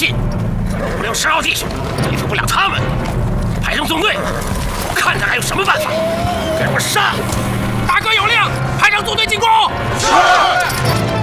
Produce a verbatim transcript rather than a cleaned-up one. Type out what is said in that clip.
气，不留十号弟兄，对付不了他们，派上纵队，看他还有什么办法！给我杀！大哥有令，派上纵队进攻。是。